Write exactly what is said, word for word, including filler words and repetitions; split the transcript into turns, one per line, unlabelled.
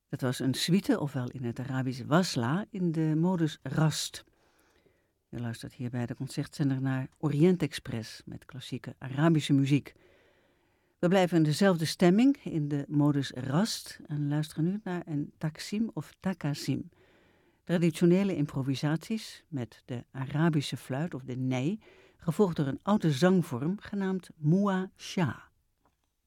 Dat was een suite, ofwel in het Arabisch wasla, in de modus rast. U luistert hier bij de concertzender naar Orient Express met klassieke Arabische muziek. We blijven in dezelfde stemming, in de modus rast, en luisteren nu naar een taksim of takasim. Traditionele improvisaties met de Arabische fluit of de ney, gevolgd door een oude zangvorm genaamd Mu'a Sha.